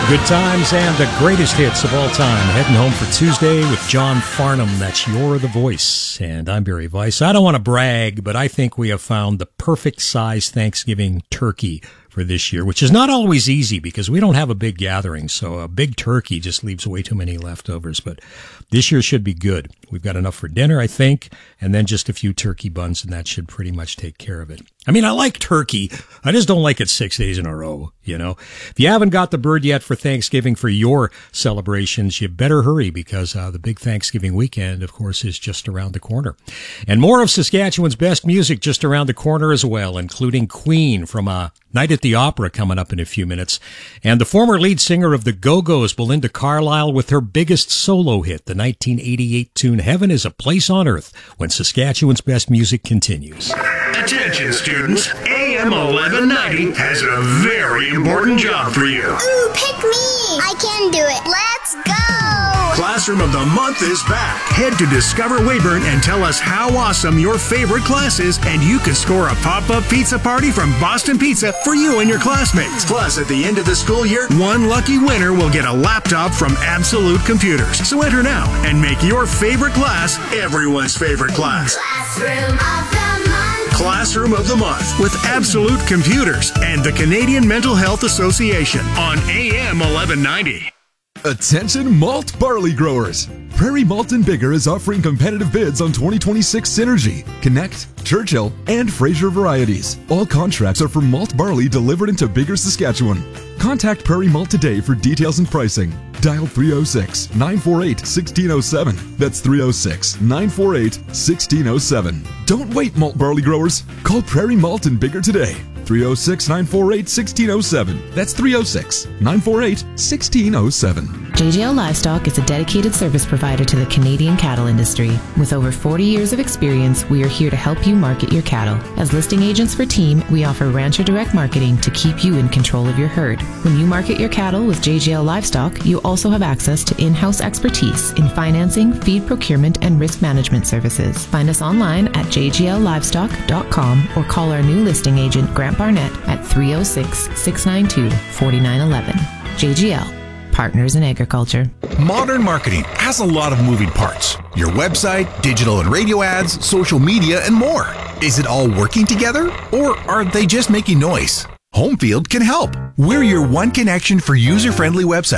Good times and the greatest hits of all time. Heading home for Tuesday with John Farnham. That's You're the Voice. And I'm Barry Weiss. I don't want to brag, but I think we have found the perfect size Thanksgiving turkey for this year, which is not always easy because we don't have a big gathering. So a big turkey just leaves way too many leftovers. But this year should be good. We've got enough for dinner, I think, and then just a few turkey buns, and that should pretty much take care of it. I mean, I like turkey. I just don't like it 6 days in a row, you know. If you haven't got the bird yet for Thanksgiving for your celebrations, you better hurry because the big Thanksgiving weekend, of course, is just around the corner. And more of Saskatchewan's best music just around the corner as well, including Queen from Night at the Opera coming up in a few minutes. And the former lead singer of the Go-Go's, Belinda Carlisle, with her biggest solo hit, the 1988 tune Heaven is a Place on Earth, when Saskatchewan's best music continues. Attention students, AM 1190 has a very important job for you. Ooh, pick me! I can do it. Let's go! Classroom of the Month is back. Head to Discover Weyburn and tell us how awesome your favorite class is, and you could score a pop-up pizza party from Boston Pizza for you and your classmates. Plus, at the end of the school year, one lucky winner will get a laptop from Absolute Computers. So enter now and make your favorite class everyone's favorite class. Classroom of the Month. Classroom of the Month with Absolute Computers and the Canadian Mental Health Association on AM 1190. Attention malt barley growers! Prairie Malt and Bigger is offering competitive bids on 2026 Synergy, Connect, Churchill, and Fraser varieties. All contracts are for malt barley delivered into Bigger, Saskatchewan. Contact Prairie Malt today for details and pricing. Dial 306-948-1607. That's 306-948-1607. Don't wait, malt barley growers. Call Prairie Malt and Bigger today. 306-948-1607. That's 306-948-1607. JGL Livestock is a dedicated service provider to the Canadian cattle industry. With over 40 years of experience, we are here to help you market your cattle. As listing agents for Team, we offer rancher direct marketing to keep you in control of your herd. When you market your cattle with JGL Livestock, you also have access to in-house expertise in financing, feed procurement, and risk management services. Find us online at jgllivestock.com or call our new listing agent, Grant Barnett, at 306-692-4911. JGL. Partners in Agriculture. Modern marketing has a lot of moving parts. Your website, digital and radio ads, social media, and more. Is it all working together? Or are they just making noise? Homefield can help. We're your one connection for user-friendly websites.